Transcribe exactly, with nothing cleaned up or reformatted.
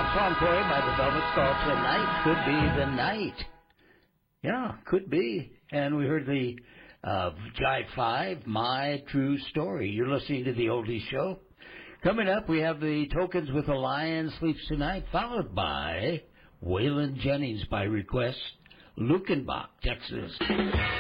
song for you by the Velvets called Tonight Could Be the Night. Yeah, could be. And we heard the uh, Jive five, My True Story. You're listening to the Oldies Show. Coming up, we have the Tokens with a Lion Sleeps Tonight, followed by Waylon Jennings by request, Lukenbach, Texas.